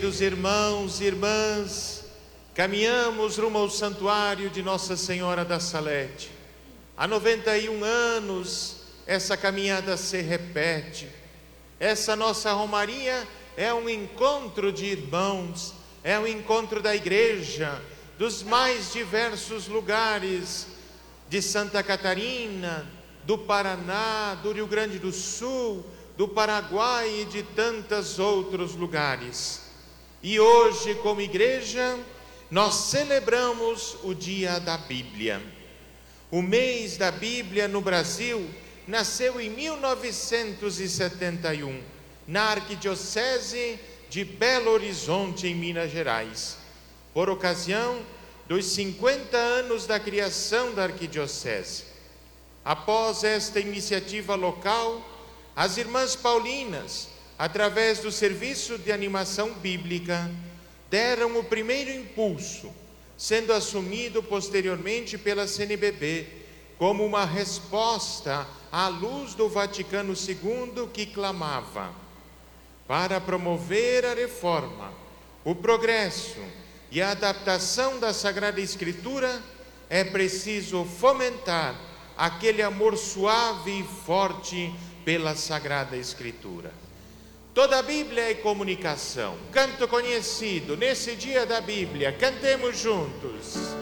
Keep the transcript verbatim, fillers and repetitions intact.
Os irmãos e irmãs, caminhamos rumo ao santuário de Nossa Senhora da Salete. Há noventa e um anos essa caminhada se repete. Essa nossa romaria é um encontro de irmãos, é um encontro da igreja, dos mais diversos lugares de Santa Catarina, do Paraná, do Rio Grande do Sul, do Paraguai e de tantos outros lugares. E hoje, como igreja, nós celebramos o Dia da Bíblia. O mês da Bíblia no Brasil nasceu em mil novecentos e setenta e um, na Arquidiocese de Belo Horizonte, em Minas Gerais, por ocasião dos cinquenta anos da criação da Arquidiocese. Após esta iniciativa local, as irmãs paulinas, através do serviço de animação bíblica, deram o primeiro impulso, sendo assumido posteriormente pela C N B B, como uma resposta à luz do Vaticano segundo, que clamava: para promover a reforma, o progresso e a adaptação da Sagrada Escritura, é preciso fomentar aquele amor suave e forte pela Sagrada Escritura. Toda a Bíblia é comunicação. Canto conhecido nesse dia da Bíblia. Cantemos juntos.